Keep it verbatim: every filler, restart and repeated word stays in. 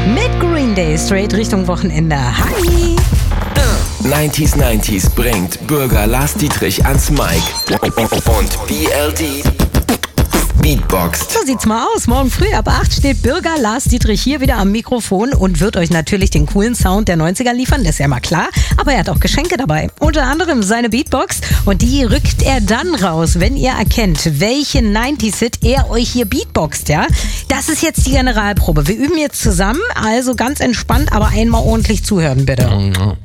Mit Green Day straight Richtung Wochenende. Hi! neunziger neunzig bringt Bürger Lars Dietrich ans Mic und B L D beatboxt. So sieht's mal aus. Morgen früh ab acht steht Bürger Lars Dietrich hier wieder am Mikrofon und wird euch natürlich den coolen Sound der neunziger liefern, das ist ja mal klar. Aber er hat auch Geschenke dabei. Unter anderem seine Beatbox und die rückt er dann raus, wenn ihr erkennt, welche neunziger-Hit er euch hier beatboxt, ja. Das ist jetzt die Generalprobe. Wir üben jetzt zusammen, also ganz entspannt, aber einmal ordentlich zuhören, bitte.